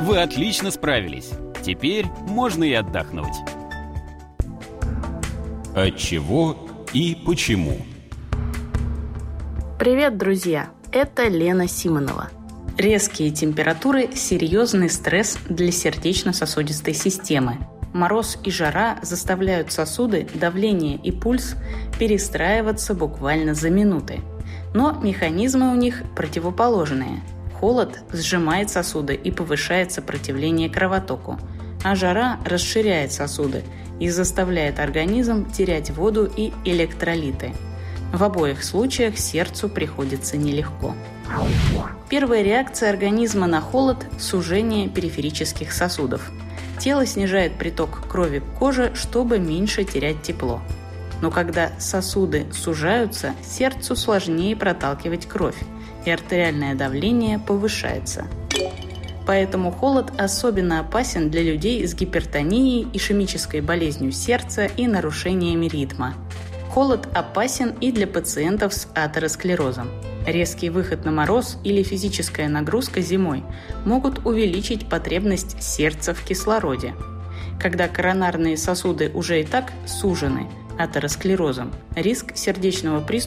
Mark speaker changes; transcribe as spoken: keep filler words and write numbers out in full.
Speaker 1: Вы отлично справились. Теперь можно и отдохнуть. От чего и почему?
Speaker 2: Привет, друзья! Это Лена Симонова. Резкие температуры – серьезный стресс для сердечно-сосудистой системы. Мороз и жара заставляют сосуды, давление и пульс перестраиваться буквально за минуты. Но механизмы у них противоположные. Холод сжимает сосуды и повышает сопротивление кровотоку, а жара расширяет сосуды и заставляет организм терять воду и электролиты. В обоих случаях сердцу приходится нелегко. Первая реакция организма на холод – сужение периферических сосудов. Тело снижает приток крови к коже, чтобы меньше терять тепло. Но когда сосуды сужаются, сердцу сложнее проталкивать кровь, и артериальное давление повышается. Поэтому холод особенно опасен для людей с гипертонией, ишемической болезнью сердца и нарушениями ритма. Холод опасен и для пациентов с атеросклерозом. Резкий выход на мороз или физическая нагрузка зимой могут увеличить потребность сердца в кислороде. Когда коронарные сосуды уже и так сужены атеросклерозом, риск сердечного приступа